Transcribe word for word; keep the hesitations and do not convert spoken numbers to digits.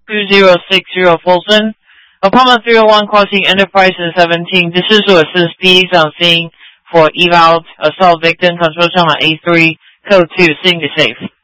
two zero six zero Folsom. Apartment three oh one crossing Enterprise and seventeen. This is to assist P As on scene for eval assault victim. Control channel A three, code two, sing the safe.